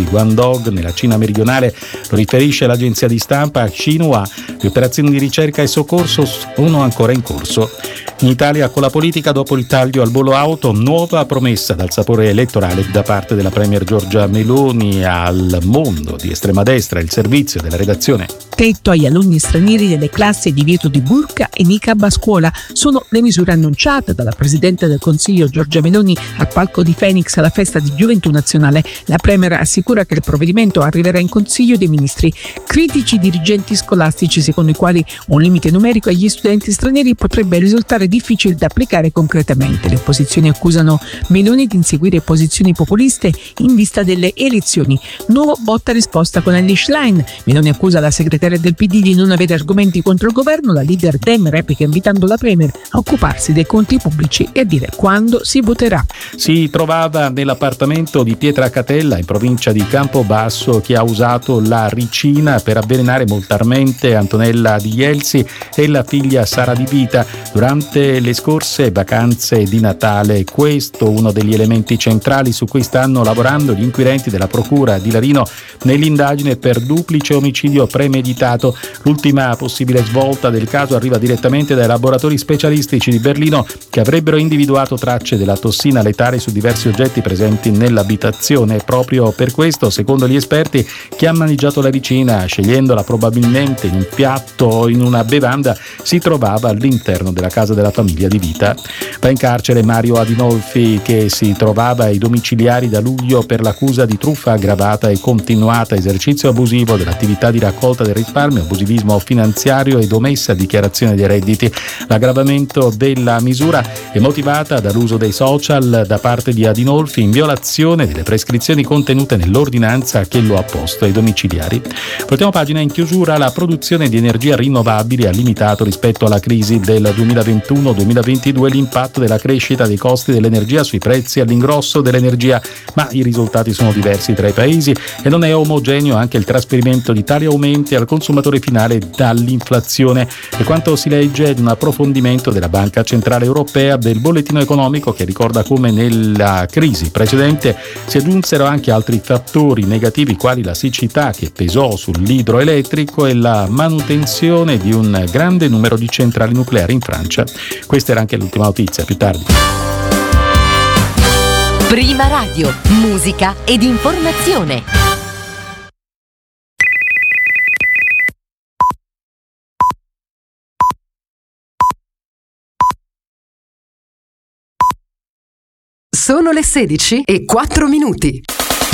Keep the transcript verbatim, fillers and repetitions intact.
di Guangdong nella Cina meridionale, lo riferisce l'agenzia di stampa Xinhua. Le operazioni di ricerca e soccorso sono ancora in corso. In Italia, con la politica, dopo il taglio al bollo auto, nuova promessa dal sapore elettorale da parte della premier Giorgia Meloni al mondo di estrema destra, il servizio della redazione. Tetto agli alunni stranieri delle classi e divieto di burqa e niqab a scuola sono le misure annunciate dalla Presidente del Consiglio Giorgia Meloni al palco di Phoenix alla festa di Gioventù Nazionale. La premier assicura che il provvedimento arriverà in Consiglio dei Ministri. Critici dirigenti scolastici, secondo i quali un limite numerico agli studenti stranieri potrebbe risultare difficile da applicare concretamente. Le opposizioni accusano Meloni di inseguire posizioni populiste in vista delle elezioni. Nuovo botta risposta con Elly Schlein. Meloni accusa la segretaria del P D di non avere argomenti contro il governo. La leader Dem replica invitando la premier a occuparsi dei conti pubblici e a dire quando si voterà. Si trovava nell'appartamento di Pietracatella, in provincia di Campobasso, chi ha usato la ricina per avvelenare mortalmente Antonella Di Jelsi e la figlia Sara Di Vita durante le scorse vacanze di Natale. Questo uno degli elementi centrali su cui stanno lavorando gli inquirenti della procura di Larino nell'indagine per duplice omicidio premeditato. L'ultima possibile svolta del caso arriva direttamente dai laboratori specialistici di Berlino, che avrebbero individuato tracce della tossina letale su diversi oggetti presenti nell'abitazione. Proprio per questo, secondo gli esperti, chi ha mangiato la ricina, scegliendola probabilmente in un piatto o in una bevanda, si trovava all'interno della casa della famiglia Di Vita. Va in carcere Mario Adinolfi, che si trovava ai domiciliari da luglio per l'accusa di truffa aggravata e continuata, esercizio abusivo dell'attività di raccolta del risparmio, abusivismo finanziario ed omessa dichiarazione dei redditi. L'aggravamento della misura è motivata dall'uso dei social da parte di Adinolfi in violazione delle prescrizioni contenute nell'ordinanza che lo ha posto ai domiciliari. Voltiamo pagina. In chiusura, la produzione di energia rinnovabile ha limitato rispetto alla crisi del duemilaventuno duemilaventidue l'impatto della crescita dei costi dell'energia sui prezzi all'ingrosso dell'energia, ma i risultati sono diversi tra i paesi e non è omogeneo anche il trasferimento di tali aumenti al consumatore finale dall'inflazione. E quanto si legge ad un approfondimento della Banca Centrale Europea del bollettino economico, che ricorda come nella crisi precedente si aggiunsero anche altri fattori negativi quali la siccità che pesò sull'idroelettrico e la manutenzione di un grande numero di centrali nucleari in Francia. Questa era anche l'ultima notizia, più tardi. Prima Radio, musica ed informazione. Sono le sedici e quattro minuti.